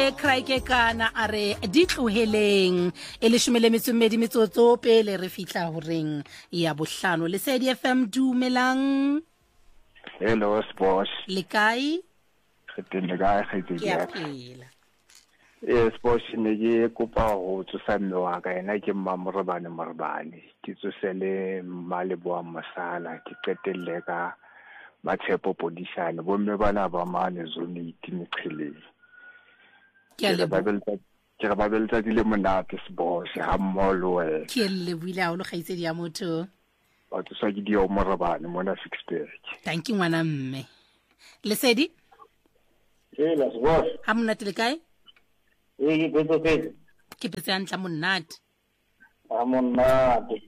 le kraike kana are di tloheleng e le shumele metsomedi metsotso pele re fitla ho reng ya bohlano le Sedi FM dumelang. Hello sports Le kae? Khitende ga khitse Ke a phela. Sports ne ke kopa ho tsosa mme wa ka ena ke Mamorobane ke tsosele Maleboa Masala ke qetelle ka Matshepo Podishane bomme bana ba mane zone itimiqheleng. Ke re babelta di le monate sports ha mmolo we. Ke le buile ha o lo khaitsedi ya motho. Ba tsosa ke dio Morobane mona Fixburg. Thank you ngwana mme. Le Sedi? Hela sports. Ha monate le kae? Ke betso ke. Ke betse antla monate. Ha monate.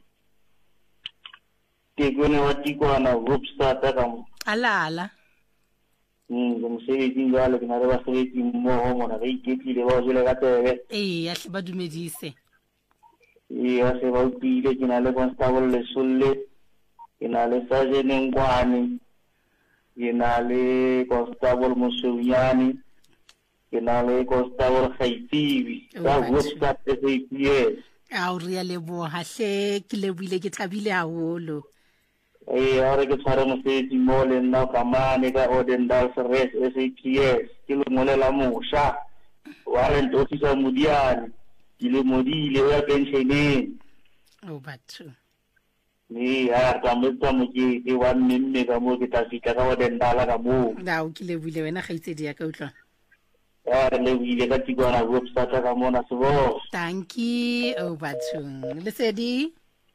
Ke gone wa tikwana group start ka mo. Alala. Go mosebetsi jalo ke na le basebetsi mmoho mona ba iketlile ba jole ka tebe. A hle ba dumedise. A se ba utlile ke na le constable Lesulle, ke na le sergeant Ngwane, ke na le constable Mosunyane, ke na le constable Khaitibi ka group start SAPS. A o ria lebo ha hle ke le buile ke thabile haholo. Ahora ke tshwara mosebetsi mo le nna ka mane ka Odendal Res SAPS ke le molela mosha warrant officer Modiane ke le modile ya pensioneng batho ha ka motsa mojete wa mme ka mo ke tla fika ka Odendal ka mo da o ke le buile wena khaitsedi ya ka utlwa le buile ka tikwana go start ka mona sebo. Thank you batho le Sedi.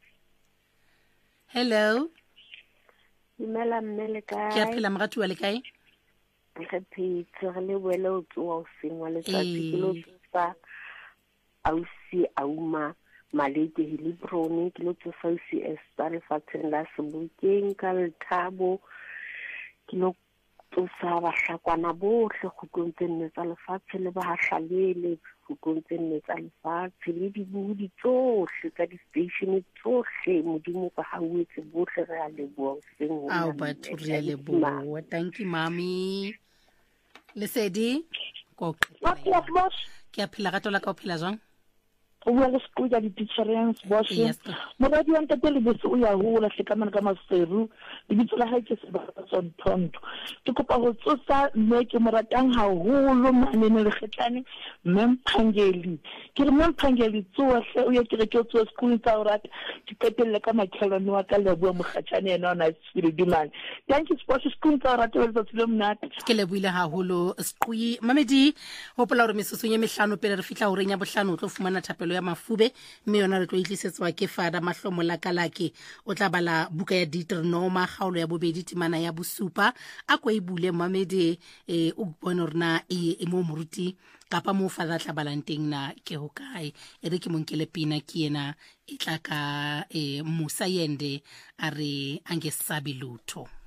Hello. Dumela mme le kae? Ke a phela moratua le kae? Re phetse re le boele o tsoa o sengwa letsatsi ke lo tsosa ausi auma malete Hilibroni ke lo tsosa ausi Esther lefatsheng la Sebokeng ka Lethabo ke lo tsosa bahlakwana bohle khutlong tse nne tsa lefatshe le ba hlalele khutlong tse nne tsa lefatshe le dibudi tsohle tsa di-station tsohle modimo ka ha o etse bohle re a leboha seng ho batho re a leboha. Thank you mami. Le Sedi ko ke a phela ka tola ka o phela jwang? O bua le Sikuja di-teacherings boss. Moradi wa ntate le bese o ya hola hlekamana ka Maseru le bitso la hae ke Sebatontho. Ke kopa ho tsosa mme ke mo ratang haholo mane le kgetlane Memphangeli. Ke re Memphangeli tsohle o ye ke re ke tsosa school tsa o rata ke qetelle ka makhelwane wa ka Leboa Mokgatjane yena ona Spirit man. Thank you sports school tsa o rata le tsile mnate. Ke le buile haholo Squi Mamedi hopola hore mesusu ye mehlano pele re fitla ho renya bohlano o tlo fumana thapelo ya Mafube mme yona re tlo itlisetswa ke Fada Mahlomo la kalake o tla bala buka ya Deuteronoma kgaolo ya bobedi timana ya bosupa a ko e bule Mamedi o bona rena e mo moruti kapa mo Fada tla balanteng na ke hokae e re ke monkele pina ke yena e tla ka Musa Yende a re angesabi lutho.